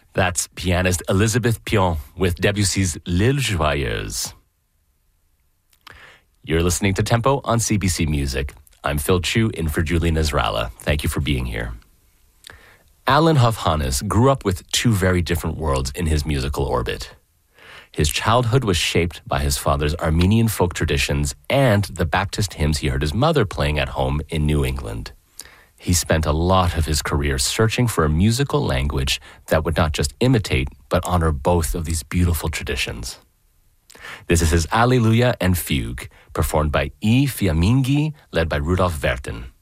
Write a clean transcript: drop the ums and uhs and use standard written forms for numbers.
That's pianist Elizabeth Pion with Debussy's L'Île Joyeuse. You're listening to Tempo on CBC Music. I'm Phil Chu in for Julie Nasrallah. Thank you for being here. Alan Huff Hannes grew up with two very different worlds in his musical orbit. His childhood was shaped by his father's Armenian folk traditions and the Baptist hymns he heard his mother playing at home in New England. He spent a lot of his career searching for a musical language that would not just imitate, but honor both of these beautiful traditions. This is his Alleluia and Fugue, performed by I Fiamminghi, led by Rudolf Werten.